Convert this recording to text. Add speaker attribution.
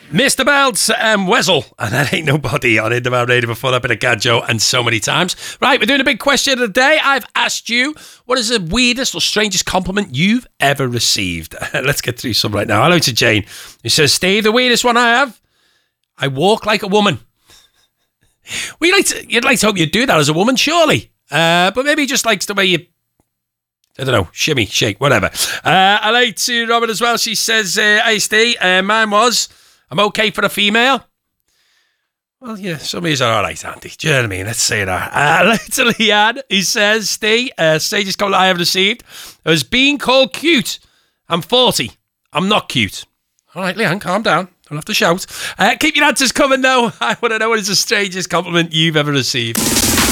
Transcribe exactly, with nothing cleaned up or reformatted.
Speaker 1: Mister Belts and Wessel, and that ain't nobody on Indie Radio before that bit of Gadjo and so many times. Right, we're doing a big question of the day. I've asked you, what is the weirdest or strangest compliment you've ever received? Let's get through some right now. Hello to Jane, who says, Steve, the weirdest one I have, I walk like a woman. Well, you'd like to, you'd like to hope you'd do that as a woman, surely. Uh, but maybe he just likes the way you, I don't know, shimmy, shake, whatever. Uh, I like to Robin as well. She says, uh, hey, Steve, uh, mine was, I'm okay for a female. Well, yeah, some of these are all right, aren't they? Do you know what I mean? Let's say that. Uh, I like to Leanne, he says, Steve, uh, strangest compliment I have received was being called cute. I'm forty. I'm not cute. All right, Leanne, calm down. Don't have to shout. Uh, keep your answers coming, though. I want to know what is the strangest compliment you've ever received.